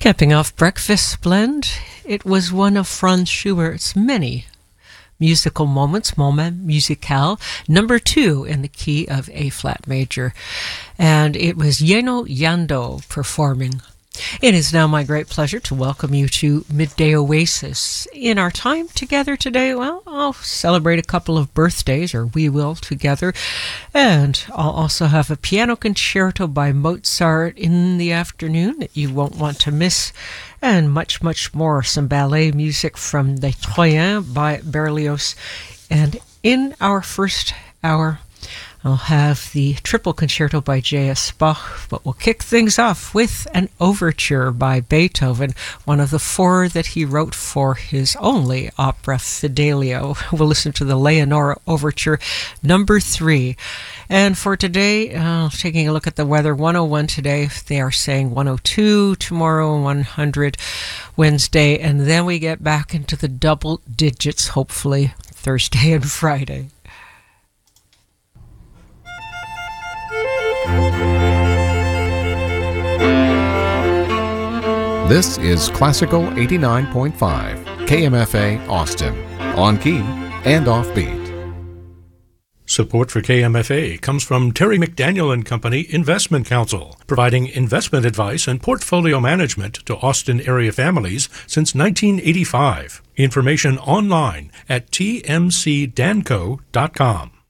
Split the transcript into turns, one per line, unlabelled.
Capping off Breakfast Blend, it was one of Franz Schubert's many musical moments, Moment Musical, number 2 in the key of A-flat major. And it was Yeno Yando performing. It is now my great pleasure to welcome you to Midday Oasis. In our time together today, well, I'll celebrate a couple of birthdays, or we will together, and I'll also have a piano concerto by Mozart in the afternoon that you won't want to miss, and much, much more. Some ballet music from Les Troyens by Berlioz. And in our first hour, I'll have the triple concerto by J.S. Bach, but we'll kick things off with an overture by Beethoven, one of the 4 that he wrote for his only opera, Fidelio. We'll listen to the Leonora Overture, number 3. And for today, taking a look at the weather, 101 today, they are saying 102 tomorrow, 100 Wednesday, and then we get back into the double digits, hopefully Thursday and Friday.
This is Classical 89.5, KMFA Austin, on key and offbeat.
Support for KMFA comes from Terry McDaniel and Company Investment Counsel, providing investment advice and portfolio management to Austin area families since 1985. Information online at tmcdanco.com.